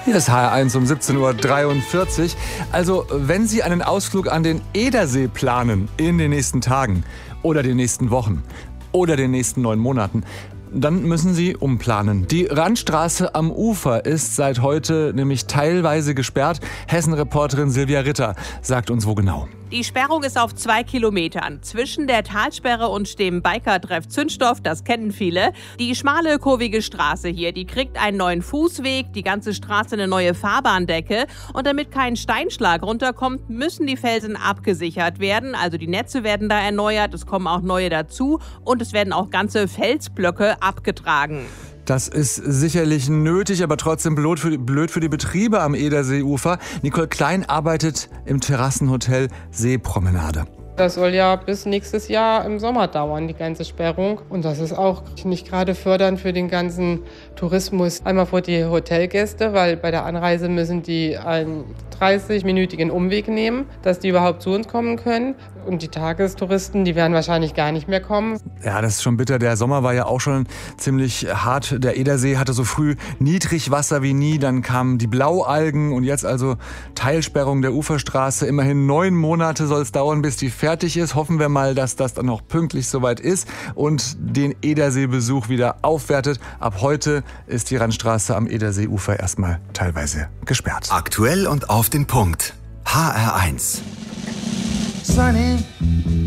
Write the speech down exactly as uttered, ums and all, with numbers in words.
Hier ist H R eins um siebzehn Uhr dreiundvierzig. Also, wenn Sie einen Ausflug an den Edersee planen in den nächsten Tagen oder den nächsten Wochen oder den nächsten neun Monaten, dann müssen Sie umplanen. Die Randstraße am Ufer ist seit heute nämlich teilweise gesperrt. Hessen-Reporterin Silvia Ritter sagt uns wo genau. Die Sperrung ist auf zwei Kilometern zwischen der Talsperre und dem Biker-Treff Zündstoff, das kennen viele. Die schmale, kurvige Straße hier, die kriegt einen neuen Fußweg, die ganze Straße eine neue Fahrbahndecke. Und damit kein Steinschlag runterkommt, müssen die Felsen abgesichert werden. Also die Netze werden da erneuert, es kommen auch neue dazu und es werden auch ganze Felsblöcke abgetragen. Das ist sicherlich nötig, aber trotzdem blöd für, blöd für die Betriebe am Ederseeufer. Nicole Klein arbeitet im Terrassenhotel Seepromenade. Das soll ja bis nächstes Jahr im Sommer dauern, die ganze Sperrung. Und das ist auch nicht gerade fördernd für den ganzen Tourismus. Einmal für die Hotelgäste, weil bei der Anreise müssen die einen dreißig-minütigen Umweg nehmen, dass die überhaupt zu uns kommen können. Und die Tagestouristen, die werden wahrscheinlich gar nicht mehr kommen. Ja, das ist schon bitter. Der Sommer war ja auch schon ziemlich hart. Der Edersee hatte so früh Niedrigwasser wie nie. Dann kamen die Blaualgen und jetzt also Teilsperrung der Uferstraße. Immerhin neun Monate soll es dauern, bis die fertig ist. Hoffen wir mal, dass das dann noch pünktlich soweit ist und den Ederseebesuch wieder aufwertet. Ab heute ist die Randstraße am Ederseeufer erstmal teilweise gesperrt. Aktuell und auf den Punkt. H R eins. Sunny.